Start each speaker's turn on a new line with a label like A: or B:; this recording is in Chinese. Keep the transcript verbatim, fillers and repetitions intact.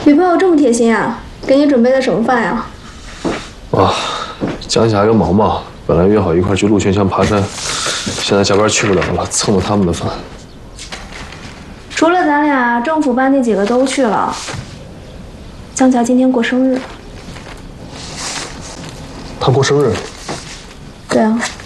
A: 女朋友这么贴心啊，给你准备的什么饭呀？
B: 啊，江夏还有毛毛，本来约好一块去鹿泉乡爬山，现在加班去不了了，蹭了他们的饭。
A: 除了咱俩，政府班那几个都去了。江夏今天过生日。
B: 他过生日？
A: 对啊。